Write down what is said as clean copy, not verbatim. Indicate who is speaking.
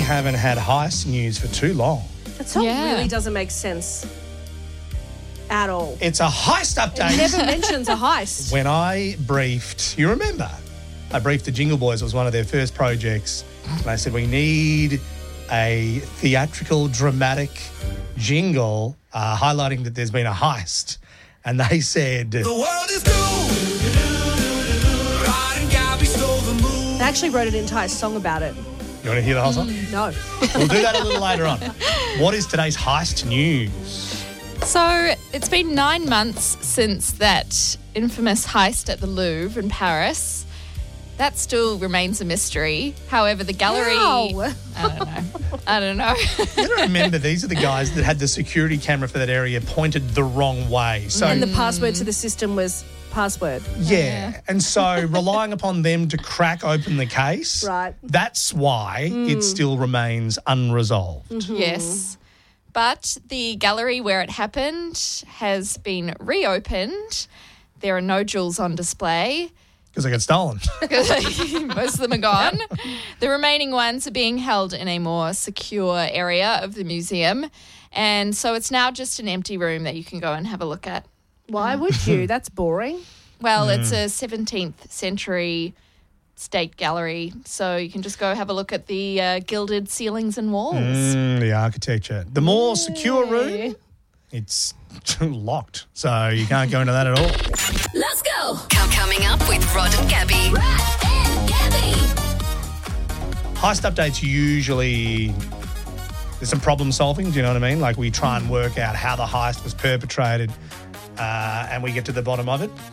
Speaker 1: haven't had heist news for too long.
Speaker 2: That song really doesn't make sense at all.
Speaker 1: It's a heist update.
Speaker 2: It never mentions a heist.
Speaker 1: When I briefed, you remember, I briefed the Jingle Boys. It was one of their first projects. And I said, we need a theatrical, dramatic jingle highlighting that there's been a heist. And they said,
Speaker 3: The world is doomed. Rod and Gabby stole the moon.
Speaker 2: They actually wrote an entire song about it.
Speaker 1: You want to hear the whole song?
Speaker 2: No.
Speaker 1: We'll do that a little later on. What is today's heist news?
Speaker 4: So it's been 9 months since that infamous heist at the Louvre in Paris. That still remains a mystery. However, the gallery...
Speaker 2: How?
Speaker 4: I don't know.
Speaker 1: You got to remember, these are the guys that had the security camera for that area pointed the wrong way. So
Speaker 2: And the password to the system was password.
Speaker 1: yeah. And so relying upon them to crack open the case,
Speaker 2: Right.
Speaker 1: that's why it still remains unresolved.
Speaker 4: Yes. But the gallery where it happened has been reopened. There are no jewels on display.
Speaker 1: Because they got stolen.
Speaker 4: Most of them are gone. The remaining ones are being held in a more secure area of the museum. And so it's now just an empty room that you can go and have a look at.
Speaker 2: Why would you? That's boring.
Speaker 4: Well, it's a 17th century state gallery, so you can just go have a look at the gilded ceilings and walls.
Speaker 1: The architecture. The more secure room, it's locked. So you can't go into that at all.
Speaker 5: Let's go. Coming up with Rod and Gabby. Rod and Gabby.
Speaker 1: Heist updates usually, there's some problem solving, do you know what I mean? Like we try and work out how the heist was perpetrated and we get to the bottom of it.